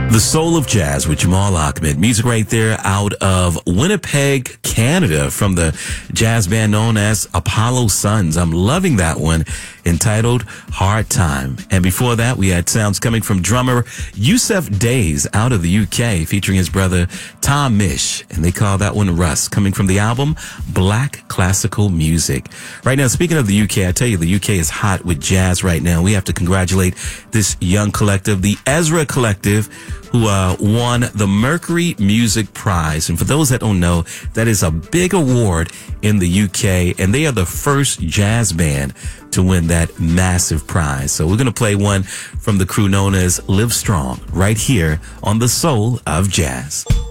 The Soul of Jazz with Jamal Ahmed. Music right there out of Winnipeg, Canada, from the jazz band known as Apollo Sons. I'm loving that one, entitled Hard Time. And before that, we had sounds coming from drummer Yusuf Days out of the UK, featuring his brother Tom Misch. And they call that one Russ, coming from the album Black Classical Music. Right now, speaking of the UK, I tell you, the UK is hot with jazz right now. We have to congratulate this young collective, the Ezra Collective, who won the Mercury Music Prize. And for those that don't know, that is a big award in the UK, and they are the first jazz band to win that massive prize. So we're going to play one from the crew known as Live Strong right here on The Soul of Jazz.